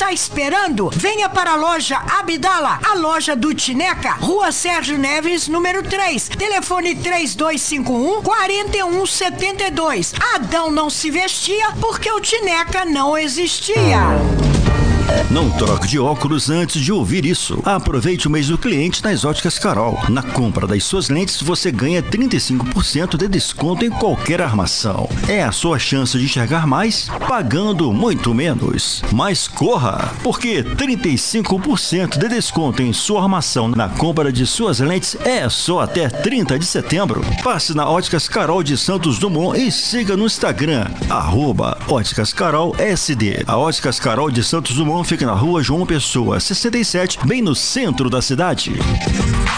está esperando? Venha para a loja Abdala, a loja do Tineca, Rua Sérgio Neves, número 3. Telefone 3251-4172. Adão não se vestia porque o Tineca não existia. Não troque de óculos antes de ouvir isso. Aproveite o mês do cliente nas Óticas Carol. Na compra das suas lentes, você ganha 35% de desconto em qualquer armação. É a sua chance de enxergar mais, pagando muito menos. Mas corra, porque 35% de desconto em sua armação na compra de suas lentes é só até 30 de setembro. Passe na Óticas Carol de Santos Dumont e siga no Instagram, @Óticas Carol SD. A Óticas Carol de Santos Dumont fica na Rua João Pessoa, 67, bem no centro da cidade.